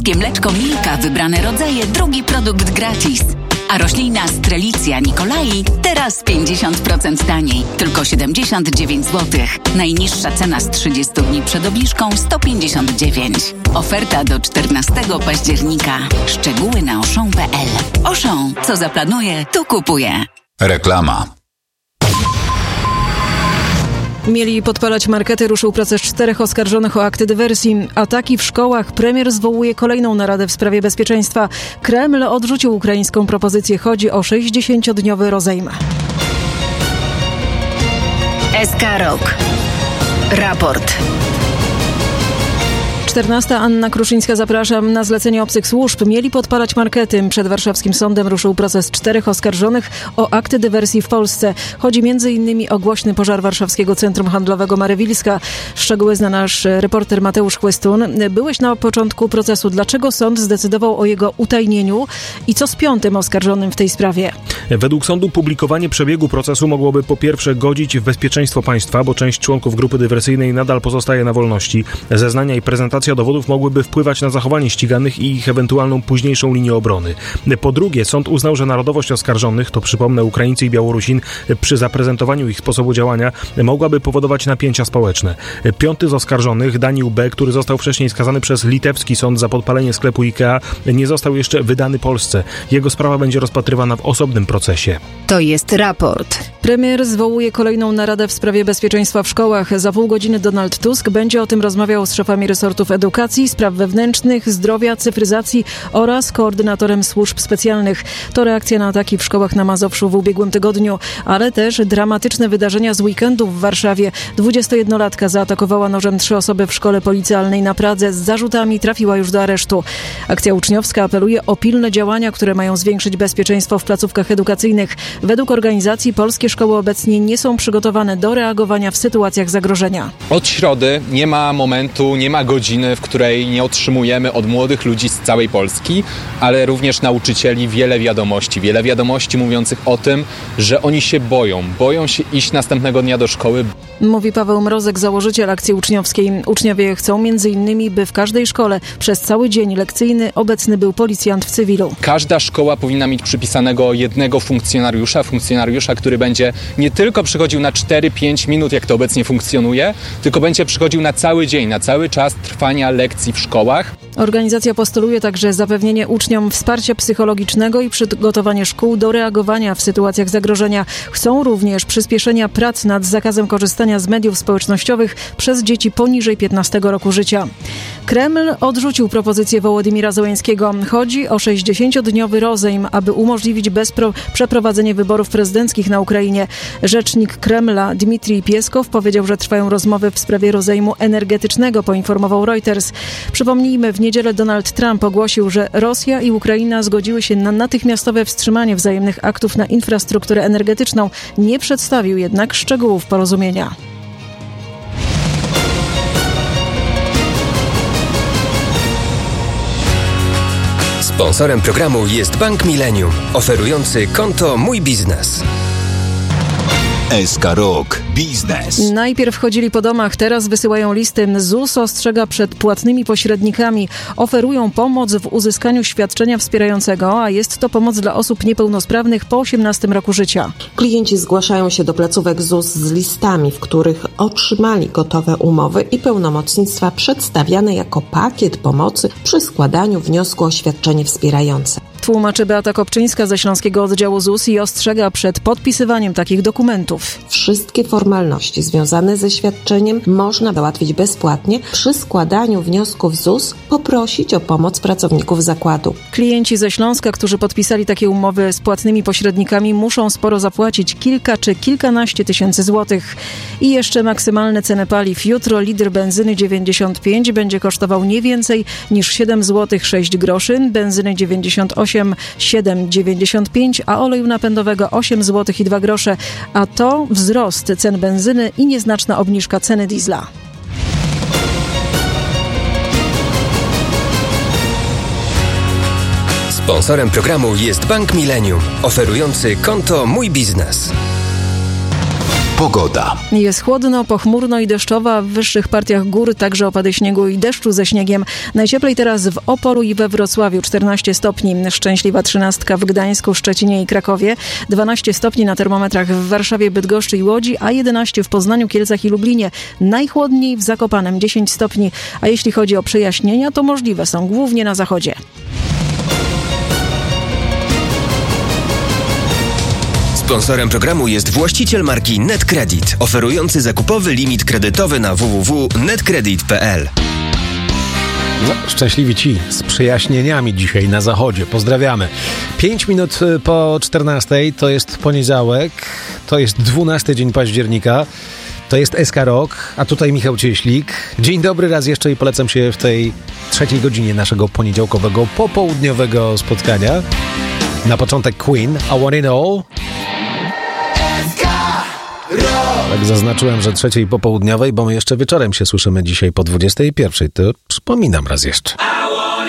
Mleczko Milka, wybrane rodzaje, drugi produkt gratis. A roślina Strelicja Nikolai teraz 50% taniej, tylko 79 zł. Najniższa cena z 30 dni przed obniżką 159. Oferta do 14 października. Szczegóły na auchan.pl. Auchan, co zaplanuje, to kupuje. Reklama. Mieli podpalać markety, ruszył proces 4 oskarżonych o akty dywersji. Ataki w szkołach. Premier zwołuje kolejną naradę w sprawie bezpieczeństwa. Kreml odrzucił ukraińską propozycję. Chodzi o 60-dniowy rozejm. SK Rok. Raport. 14. Anna Kruszyńska, zapraszam. Na zlecenie obcych służb mieli podpalać markety. Przed warszawskim sądem ruszył proces 4 oskarżonych o akty dywersji w Polsce. Chodzi m.in. o głośny pożar warszawskiego centrum handlowego Marewilska. Szczegóły zna nasz reporter Mateusz Chłystun. Byłeś na początku procesu. Dlaczego sąd zdecydował o jego utajnieniu i co z 5. oskarżonym w tej sprawie? Według sądu publikowanie przebiegu procesu mogłoby po pierwsze godzić w bezpieczeństwo państwa, bo część członków grupy dywersyjnej nadal pozostaje na wolności. Zeznania i prezentacja dowodów mogłyby wpływać na zachowanie ściganych i ich ewentualną późniejszą linię obrony. Po drugie, sąd uznał, że narodowość oskarżonych, to przypomnę Ukraińcy i Białorusin, przy zaprezentowaniu ich sposobu działania mogłaby powodować napięcia społeczne. 5. z oskarżonych, Daniel B., który został wcześniej skazany przez litewski sąd za podpalenie sklepu IKEA, nie został jeszcze wydany Polsce. Jego sprawa będzie rozpatrywana w osobnym procesie. To jest raport. Premier zwołuje kolejną naradę w sprawie bezpieczeństwa w szkołach. Za pół godziny Donald Tusk będzie o tym rozmawiał z szefami resortów edukacji, spraw wewnętrznych, zdrowia, cyfryzacji oraz koordynatorem służb specjalnych. To reakcja na ataki w szkołach na Mazowszu w ubiegłym tygodniu, ale też dramatyczne wydarzenia z weekendu w Warszawie. 21-latka zaatakowała nożem 3 osoby w szkole policealnej na Pradze. Z zarzutami trafiła już do aresztu. Akcja uczniowska apeluje o pilne działania, które mają zwiększyć bezpieczeństwo w placówkach edukacyjnych. Według organizacji polskie szkoły obecnie nie są przygotowane do reagowania w sytuacjach zagrożenia. Od środy nie ma momentu, nie ma godziny, w której nie otrzymujemy od młodych ludzi z całej Polski, ale również nauczycieli wiele wiadomości mówiących o tym, że oni się boją się iść następnego dnia do szkoły. Mówi Paweł Mrozek, założyciel akcji uczniowskiej. Uczniowie chcą m.in., by w każdej szkole przez cały dzień lekcyjny obecny był policjant w cywilu. Każda szkoła powinna mieć przypisanego jednego funkcjonariusza, który będzie nie tylko przychodził na 4-5 minut, jak to obecnie funkcjonuje, tylko będzie przychodził na cały dzień, na cały czas trwania lekcji w szkołach. Organizacja postuluje także zapewnienie uczniom wsparcia psychologicznego i przygotowanie szkół do reagowania w sytuacjach zagrożenia. Chcą również przyspieszenia prac nad zakazem korzystania z mediów społecznościowych przez dzieci poniżej 15 roku życia. Kreml odrzucił propozycję Wołodymira Zełenskiego. Chodzi o 60-dniowy rozejm, aby umożliwić przeprowadzenie wyborów prezydenckich na Ukrainie. Rzecznik Kremla Dmitrij Pieskow powiedział, że trwają rozmowy w sprawie rozejmu energetycznego, poinformował Reuters. Przypomnijmy, w niedzielę Donald Trump ogłosił, że Rosja i Ukraina zgodziły się na natychmiastowe wstrzymanie wzajemnych aktów na infrastrukturę energetyczną. Nie przedstawił jednak szczegółów porozumienia. Sponsorem programu jest Bank Millennium, oferujący konto Mój Biznes. SK Rok Biznes. Najpierw chodzili po domach, teraz wysyłają listy. ZUS ostrzega przed płatnymi pośrednikami. Oferują pomoc w uzyskaniu świadczenia wspierającego, a jest to pomoc dla osób niepełnosprawnych po 18 roku życia. Klienci zgłaszają się do placówek ZUS z listami, w których otrzymali gotowe umowy i pełnomocnictwa przedstawiane jako pakiet pomocy przy składaniu wniosku o świadczenie wspierające. Tłumaczy Beata Kopczyńska ze Śląskiego Oddziału ZUS i ostrzega przed podpisywaniem takich dokumentów. Wszystkie formalności związane ze świadczeniem można załatwić bezpłatnie. Przy składaniu wniosków ZUS poprosić o pomoc pracowników zakładu. Klienci ze Śląska, którzy podpisali takie umowy z płatnymi pośrednikami, muszą sporo zapłacić, kilka czy kilkanaście tysięcy złotych. I jeszcze maksymalne ceny paliw. Jutro litr benzyny 95 będzie kosztował nie więcej niż 7 zł 6 groszy, benzyny 98 7,95, a oleju napędowego 8 zł i 2 grosze, a to wzrost cen benzyny i nieznaczna obniżka ceny diesla. Sponsorem programu jest Bank Millennium, oferujący konto Mój Biznes. Pogoda. Jest chłodno, pochmurno i deszczowo, a w wyższych partiach gór także opady śniegu i deszczu ze śniegiem. Najcieplej teraz w Opolu i we Wrocławiu 14 stopni, szczęśliwa 13 w Gdańsku, Szczecinie i Krakowie, 12 stopni na termometrach w Warszawie, Bydgoszczy i Łodzi, a 11 w Poznaniu, Kielcach i Lublinie. Najchłodniej w Zakopanem 10 stopni, a jeśli chodzi o przejaśnienia, to możliwe są głównie na zachodzie. Sponsorem programu jest właściciel marki NetCredit, oferujący zakupowy limit kredytowy na www.netcredit.pl. No, szczęśliwi ci z przejaśnieniami dzisiaj na zachodzie. Pozdrawiamy. 5 minut po 14, to jest poniedziałek, to jest 12 dzień października, to jest SK Rock, a tutaj Michał Cieślik. Dzień dobry raz jeszcze i polecam się w tej trzeciej godzinie naszego poniedziałkowego, popołudniowego spotkania. Na początek Queen, I Want It All. Tak zaznaczyłem, że trzeciej popołudniowej, bo my jeszcze wieczorem się słyszymy dzisiaj po 21. To przypominam raz jeszcze.